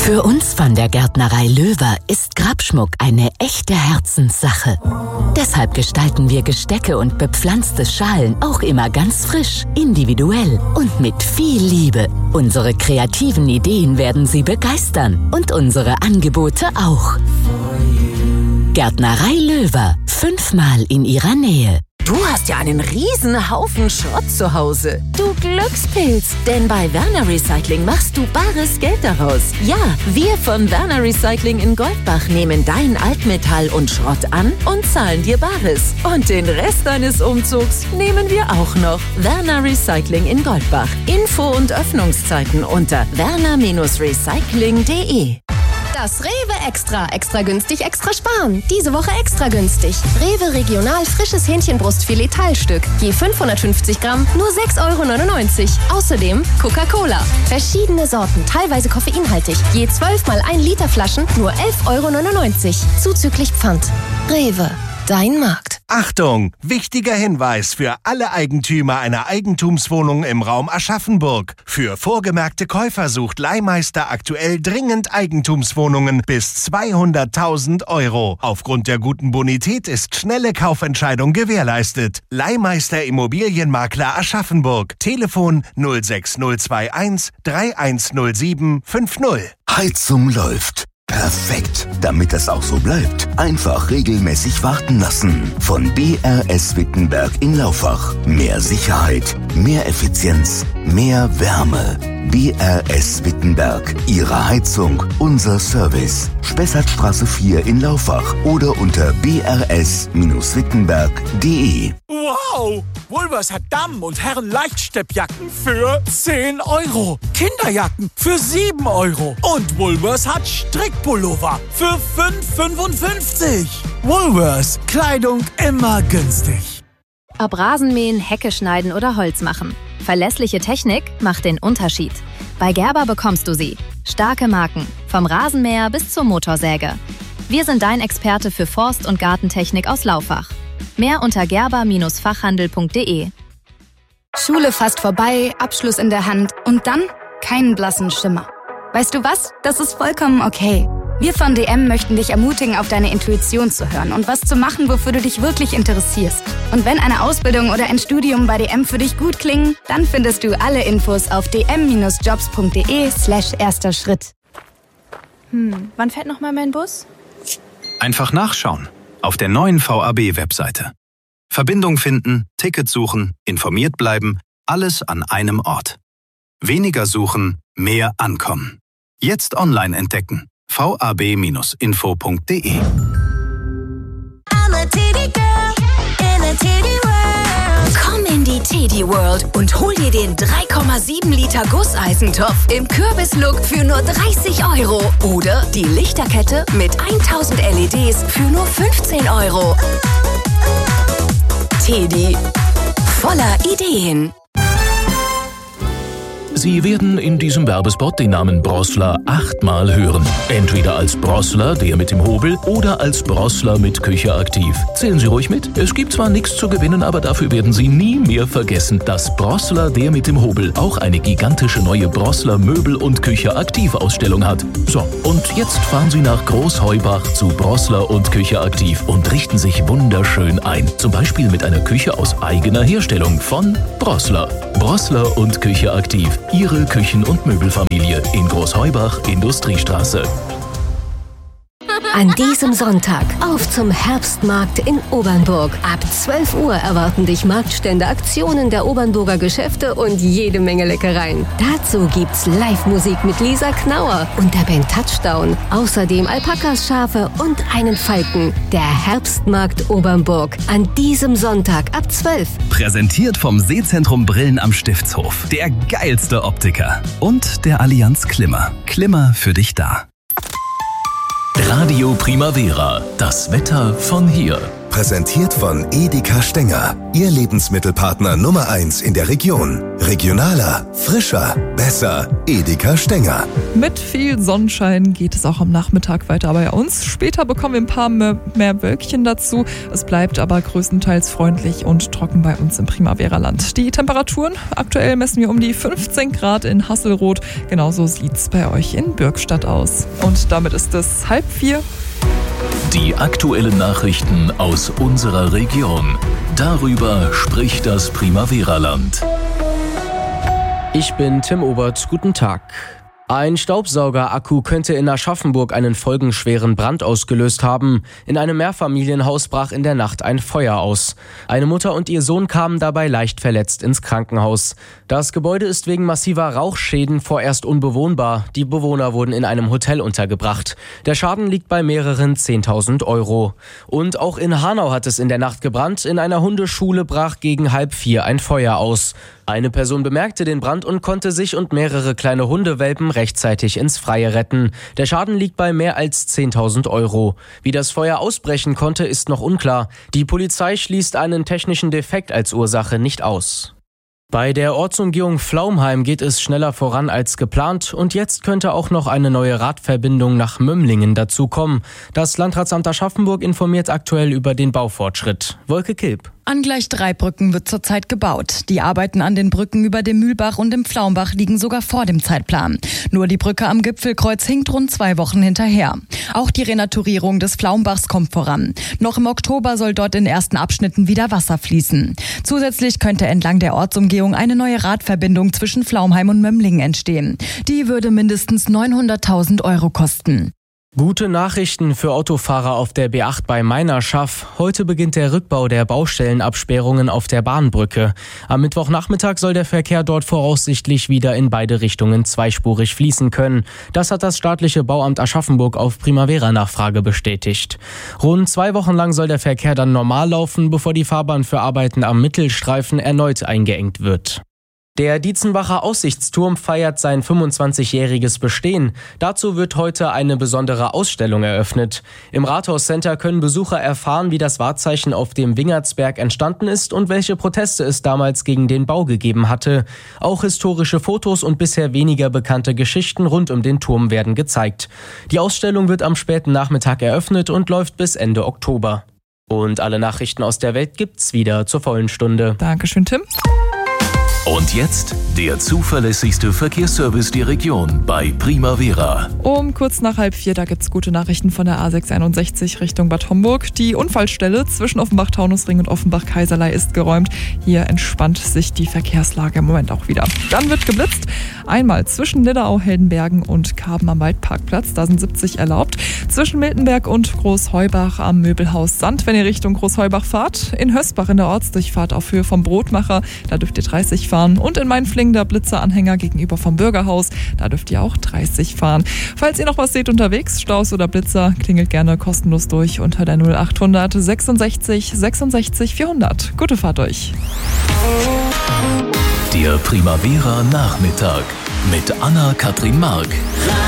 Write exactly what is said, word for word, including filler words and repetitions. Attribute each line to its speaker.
Speaker 1: Für uns von der Gärtnerei Löwer ist Grabschmuck eine echte Herzenssache. Deshalb gestalten wir Gestecke und bepflanzte Schalen auch immer ganz frisch, individuell und mit viel Liebe. Unsere kreativen Ideen werden Sie begeistern und unsere Angebote auch. Gärtnerei Löwer, fünfmal in Ihrer Nähe.
Speaker 2: Du hast ja einen riesen Haufen Schrott zu Hause. Du Glückspilz, denn bei Werner Recycling machst du bares Geld daraus. Ja, wir von Werner Recycling in Goldbach nehmen dein Altmetall und Schrott an und zahlen dir Bares. Und den Rest deines Umzugs nehmen wir auch noch. Werner Recycling in Goldbach. Info und Öffnungszeiten unter werner Recycling punkt de.
Speaker 3: Das Rewe Extra. Extra günstig, extra sparen. Diese Woche extra günstig. Rewe Regional frisches Hähnchenbrustfilet Teilstück. Je fünfhundertfünfzig Gramm, nur sechs Euro neunundneunzig. Außerdem Coca-Cola. Verschiedene Sorten, teilweise koffeinhaltig. Je zwölf mal ein Liter Flaschen, nur elf Euro neunundneunzig. Zuzüglich Pfand. Rewe. Dein Markt.
Speaker 4: Achtung! Wichtiger Hinweis für alle Eigentümer einer Eigentumswohnung im Raum Aschaffenburg. Für vorgemerkte Käufer sucht Leihmeister aktuell dringend Eigentumswohnungen bis zweihunderttausend Euro. Aufgrund der guten Bonität ist schnelle Kaufentscheidung gewährleistet. Leihmeister Immobilienmakler Aschaffenburg. Telefon null sechs null zwei eins drei eins null sieben fünf null.
Speaker 5: Heizung läuft. Perfekt. Damit das auch so bleibt, einfach regelmäßig warten lassen. Von B R S Wittenberg in Laufach. Mehr Sicherheit, mehr Effizienz, mehr Wärme. B R S Wittenberg. Ihre Heizung, unser Service. Spessartstraße vier in Laufach oder unter b r s wittenberg punkt de.
Speaker 6: Wow! Woolworths hat Damen- und Herren-Leichtsteppjacken für zehn Euro. Kinderjacken für sieben Euro. Und Woolworths hat Strickpullover für fünf Euro fünfundfünfzig. Woolworths. Kleidung immer günstig.
Speaker 7: Ob Rasenmähen, Hecke schneiden oder Holz machen. Verlässliche Technik macht den Unterschied. Bei Gerber bekommst du sie. Starke Marken. Vom Rasenmäher bis zur Motorsäge. Wir sind dein Experte für Forst- und Gartentechnik aus Laufach. Mehr unter gerber Fachhandel punkt de.
Speaker 8: Schule fast vorbei, Abschluss in der Hand und dann keinen blassen Schimmer. Weißt du was? Das ist vollkommen okay. Wir von D M möchten dich ermutigen, auf deine Intuition zu hören und was zu machen, wofür du dich wirklich interessierst. Und wenn eine Ausbildung oder ein Studium bei D M für dich gut klingen, dann findest du alle Infos auf d m jobs punkt de slash erster Schritt.
Speaker 9: Hm, wann fährt nochmal mein Bus?
Speaker 10: Einfach nachschauen. Auf der neuen V A B-Webseite. Verbindung finden, Ticket suchen, informiert bleiben, alles an einem Ort. Weniger suchen, mehr ankommen. Jetzt online entdecken. v a b info punkt de.
Speaker 2: Komm in die Teddy World und hol dir den drei Komma sieben Liter Gusseisentopf im Kürbislook für nur dreißig Euro. Oder die Lichterkette mit tausend L E Ds für nur fünfzehn Euro. Teddy. Voller Ideen.
Speaker 11: Sie werden in diesem Werbespot den Namen Brossler achtmal hören. Entweder als Brossler, der mit dem Hobel, oder als Brossler mit Küche aktiv. Zählen Sie ruhig mit. Es gibt zwar nichts zu gewinnen, aber dafür werden Sie nie mehr vergessen, dass Brossler, der mit dem Hobel, auch eine gigantische neue Brossler Möbel- und Küche aktiv Ausstellung hat. So, und jetzt fahren Sie nach Großheubach zu Brossler und Küche aktiv und richten sich wunderschön ein. Zum Beispiel mit einer Küche aus eigener Herstellung von Brossler. Brossler und Küche aktiv. Ihre Küchen- und Möbelfamilie in Großheubach, Industriestraße.
Speaker 12: An diesem Sonntag auf zum Herbstmarkt in Obernburg. Ab zwölf Uhr erwarten dich Marktstände, Aktionen der Obernburger Geschäfte und jede Menge Leckereien. Dazu gibt's Live-Musik mit Lisa Knauer und der Band Touchdown. Außerdem Alpakas, Schafe und einen Falken. Der Herbstmarkt Obernburg. An diesem Sonntag ab zwölf.
Speaker 13: Präsentiert vom Sehzentrum Brillen am Stiftshof. Der geilste Optiker. Und der Allianz Klimmer. Klimmer für dich da.
Speaker 11: Radio Primavera. Das Wetter von hier.
Speaker 14: präsentiert von Edeka Stenger. Ihr Lebensmittelpartner Nummer eins in der Region. Regionaler, frischer, besser. Edeka Stenger.
Speaker 15: Mit viel Sonnenschein geht es auch am Nachmittag weiter bei uns. Später bekommen wir ein paar mehr, mehr Wölkchen dazu. Es bleibt aber größtenteils freundlich und trocken bei uns im Primavera-Land. Die Temperaturen, aktuell messen wir um die fünfzehn Grad in Hasselroth. Genauso sieht's bei euch in Bürgstadt aus. Und damit ist es halb vier.
Speaker 11: Die aktuellen Nachrichten aus unserer Region. Darüber spricht das Primavera-Land.
Speaker 16: Ich bin Tim Obert, guten Tag. Ein Staubsaugerakku könnte in Aschaffenburg einen folgenschweren Brand ausgelöst haben. In einem Mehrfamilienhaus brach in der Nacht ein Feuer aus. Eine Mutter und ihr Sohn kamen dabei leicht verletzt ins Krankenhaus. Das Gebäude ist wegen massiver Rauchschäden vorerst unbewohnbar. Die Bewohner wurden in einem Hotel untergebracht. Der Schaden liegt bei mehreren zehntausend Euro. Und auch in Hanau hat es in der Nacht gebrannt. In einer Hundeschule brach gegen halb vier ein Feuer aus. Eine Person bemerkte den Brand und konnte sich und mehrere kleine Hundewelpen rechtzeitig ins Freie retten. Der Schaden liegt bei mehr als zehntausend Euro. Wie das Feuer ausbrechen konnte, ist noch unklar. Die Polizei schließt einen technischen Defekt als Ursache nicht aus. Bei der Ortsumgehung Pflaumheim geht es schneller voran als geplant und jetzt könnte auch noch eine neue Radverbindung nach Mömlingen dazukommen. Das Landratsamt Aschaffenburg informiert aktuell über den Baufortschritt. Wolke Kilp.
Speaker 17: An gleich drei Brücken wird zurzeit gebaut. Die Arbeiten an den Brücken über dem Mühlbach und dem Pflaumbach liegen sogar vor dem Zeitplan. Nur die Brücke am Gipfelkreuz hinkt rund zwei Wochen hinterher. Auch die Renaturierung des Pflaumbachs kommt voran. Noch im Oktober soll dort in ersten Abschnitten wieder Wasser fließen. Zusätzlich könnte entlang der Ortsumgehung eine neue Radverbindung zwischen Pflaumheim und Mömlingen entstehen. Die würde mindestens neunhunderttausend Euro kosten.
Speaker 16: Gute Nachrichten für Autofahrer auf der B acht bei Meinerschaff. Heute beginnt der Rückbau der Baustellenabsperrungen auf der Bahnbrücke. Am Mittwochnachmittag soll der Verkehr dort voraussichtlich wieder in beide Richtungen zweispurig fließen können. Das hat das staatliche Bauamt Aschaffenburg auf Primavera-Nachfrage bestätigt. Rund zwei Wochen lang soll der Verkehr dann normal laufen, bevor die Fahrbahn für Arbeiten am Mittelstreifen erneut eingeengt wird. Der Dietzenbacher Aussichtsturm feiert sein fünfundzwanzigjähriges Bestehen. Dazu wird heute eine besondere Ausstellung eröffnet. Im Rathauscenter können Besucher erfahren, wie das Wahrzeichen auf dem Wingertsberg entstanden ist und welche Proteste es damals gegen den Bau gegeben hatte. Auch historische Fotos und bisher weniger bekannte Geschichten rund um den Turm werden gezeigt. Die Ausstellung wird am späten Nachmittag eröffnet und läuft bis Ende Oktober. Und alle Nachrichten aus der Welt gibt's wieder zur vollen Stunde.
Speaker 15: Dankeschön, Tim.
Speaker 11: Und jetzt der zuverlässigste Verkehrsservice der Region bei Primavera.
Speaker 15: Um kurz nach halb vier, da gibt's gute Nachrichten von der A sechs einundsechzig Richtung Bad Homburg. Die Unfallstelle zwischen Offenbach-Taunusring und Offenbach-Kaiserlei ist geräumt. Hier entspannt sich die Verkehrslage im Moment auch wieder. Dann wird geblitzt. Einmal zwischen Nidderau-Heldenbergen und Karben am Waldparkplatz. Da sind siebzig erlaubt. Zwischen Miltenberg und Großheubach am Möbelhaus Sand, wenn ihr Richtung Großheubach fahrt. In Hösbach in der Ortsdurchfahrt auf Höhe vom Brotmacher. Da dürft ihr dreißig fahren. Und in Mainflingen der Blitzeranhänger gegenüber vom Bürgerhaus. Da dürft ihr auch dreißig fahren. Falls ihr noch was seht unterwegs, Staus oder Blitzer, klingelt gerne kostenlos durch unter der null achthundert sechsundsechzig sechsundsechzig vierhundert. Gute Fahrt euch.
Speaker 11: Der Primavera Nachmittag mit Anna-Kathrin Mark.